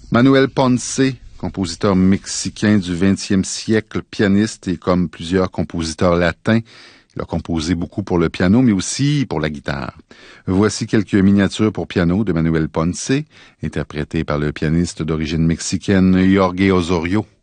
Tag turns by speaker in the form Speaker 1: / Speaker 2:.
Speaker 1: Manuel Ponce, compositeur mexicain du 20e siècle, pianiste et comme plusieurs compositeurs latins, il a composé beaucoup pour le piano, mais aussi pour la guitare. Voici quelques miniatures pour piano de Manuel Ponce, interprétées par le pianiste d'origine mexicaine Jorge Osorio.